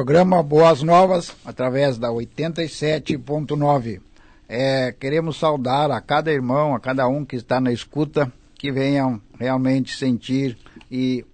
programa Boas Novas, através da 87.9. Queremos saudar a cada irmão, a cada um que está na escuta, que venham realmente sentir e